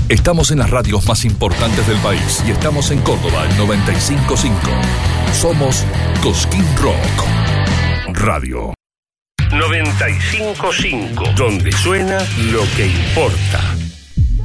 Estamos en las radios más importantes del país y estamos en Córdoba, el 95.5. Somos Cosquín Rock Radio. 95.5, donde suena lo que importa.